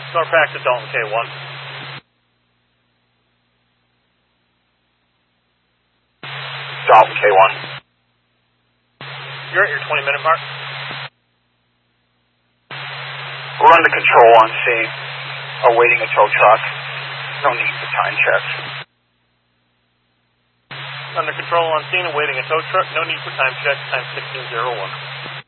Norpac to Dalton K1. Dalton K1. You're at your 20-minute mark. We're under control on scene, awaiting a tow truck. No need for time checks. Under control on scene, awaiting a tow truck. No need for time check. Time 1601.